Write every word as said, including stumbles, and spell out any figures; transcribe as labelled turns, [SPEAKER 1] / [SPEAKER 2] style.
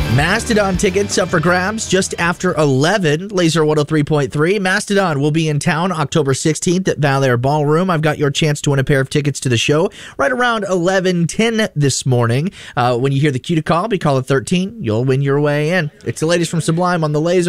[SPEAKER 1] Mastodon tickets up for grabs just after eleven. Laser one oh three point three. Mastodon will be in town October sixteenth at Valair Ballroom. I've got your chance to win a pair of tickets to the show right around eleven ten this morning. Uh, when you hear the cue to call, be caller thirteen. You'll win your way in. It's the latest from Sublime on the Laser.